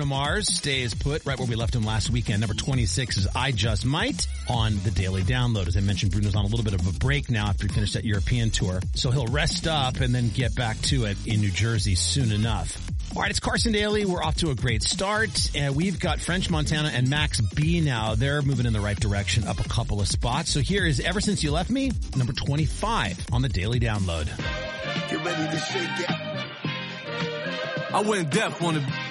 Mars stays put right where we left him last weekend. Number 26 is I Just Might on the Daily Download. As I mentioned, Bruno's on a little bit of a break now after he finished that European tour. So he'll rest up and then get back to it in New Jersey soon enough. All right, it's Carson Daly. We're off to a great start. And we've got French Montana and Max B now. They're moving in the right direction, up a couple of spots. So here is Ever Since You Left Me, number 25 on the Daily Download. Get ready to shake it. I went deaf on the